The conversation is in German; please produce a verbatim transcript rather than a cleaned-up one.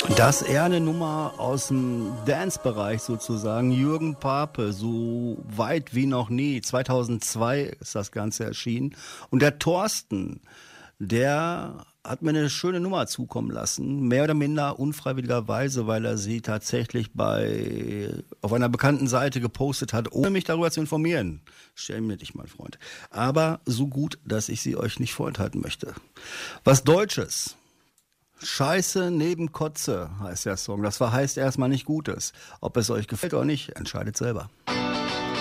Das eher eine Nummer aus dem Dance-Bereich sozusagen. Jürgen Pape, so weit wie noch nie. zweitausendzwei ist das Ganze erschienen. Und der Thorsten, der hat mir eine schöne Nummer zukommen lassen, mehr oder minder unfreiwilligerweise, weil er sie tatsächlich bei auf einer bekannten Seite gepostet hat, ohne mich darüber zu informieren. Stell mir dich, mein Freund. Aber so gut, dass ich sie euch nicht vorenthalten möchte. Was Deutsches. Scheiße neben Kotze heißt der Song. Das heißt erstmal nicht Gutes. Ob es euch gefällt oder nicht, entscheidet selber.